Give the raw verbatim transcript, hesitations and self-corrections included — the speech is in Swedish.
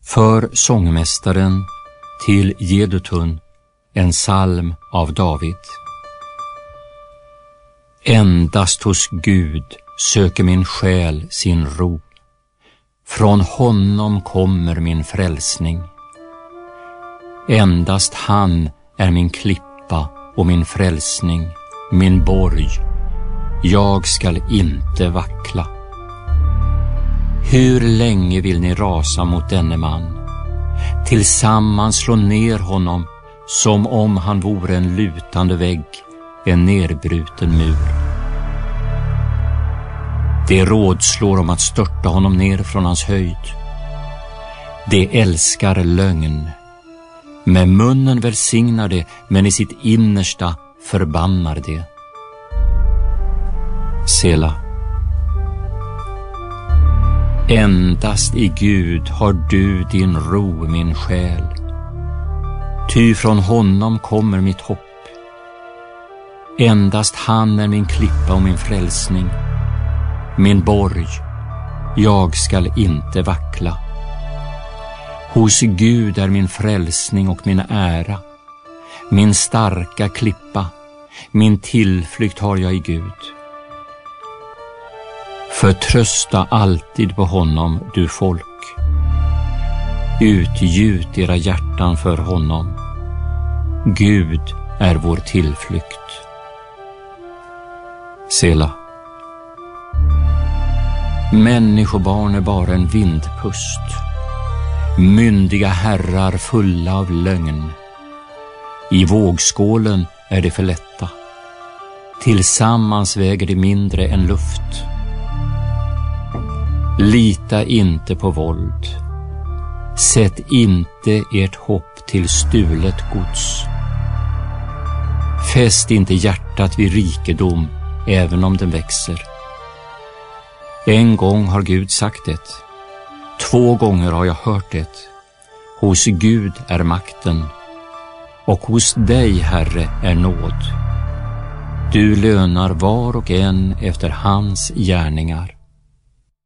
För sångmästaren till Jedutun, en psalm av David. Endast hos Gud söker min själ sin ro. Från honom kommer min frälsning. Endast han är min klippa och min frälsning, min borg. Jag skall inte vackla. Hur länge vill ni rasa mot denne man? Tillsammans slå ner honom som om han vore en lutande vägg, en nerbruten mur. Det rådslår om att störta honom ner från hans höjd. Det älskar lögn. Med munnen välsignar det, men i sitt innersta förbannar det. Sela. Endast i Gud har du din ro, min själ. Ty från honom kommer mitt hopp. Endast han är min klippa och min frälsning, min borg. Jag skall inte vackla. Hos Gud är min frälsning och min ära, min starka klippa, min tillflykt har jag i Gud. Förtrösta alltid på honom, du folk. Utgjut era hjärtan för honom. Gud är vår tillflykt. Sela. Människobarn är bara en vindpust. Myndiga herrar fulla av lögn. I vågskålen är det för lätta. Tillsammans väger det mindre än luft. Lita inte på våld. Sätt inte ert hopp till stulet gods. Fäst inte hjärtat vid rikedom, även om den växer. En gång har Gud sagt det. Två gånger har jag hört det. Hos Gud är makten, och hos dig, Herre, är nåd. Du lönar var och en efter hans gärningar.